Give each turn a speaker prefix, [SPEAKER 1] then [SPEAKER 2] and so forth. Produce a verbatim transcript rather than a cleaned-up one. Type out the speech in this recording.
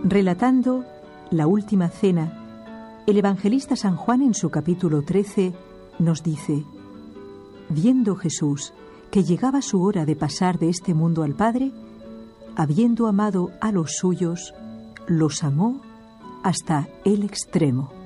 [SPEAKER 1] Relatando la última cena, el evangelista San Juan en su capítulo trece nos dice: viendo Jesús que llegaba su hora de pasar de este mundo al Padre, habiendo amado a los suyos, los amó hasta el extremo.